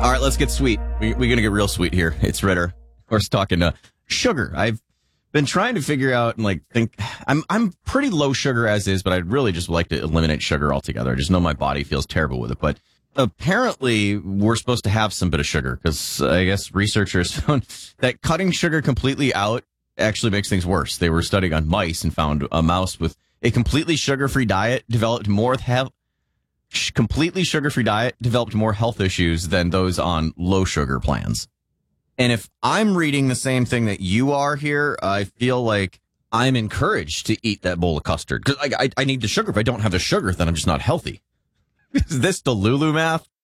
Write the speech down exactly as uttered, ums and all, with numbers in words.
All right, let's get sweet. We, we're going to get real sweet here. It's Ritter. Of course, talking to sugar. I've been trying to figure out and like think I'm I'm pretty low sugar as is, but I'd really just like to eliminate sugar altogether. I just know my body feels terrible with it. But apparently, we're supposed to have some bit of sugar because I guess researchers found that cutting sugar completely out actually makes things worse. They were studying on mice and found a mouse with a completely sugar-free diet developed more have completely sugar-free diet developed more health issues than those on low sugar plans. And if I'm reading the same thing that you are here, I feel like I'm encouraged to eat that bowl of custard because I, I, I need the sugar. If I don't have the sugar, then I'm just not healthy. Is this Delulu math?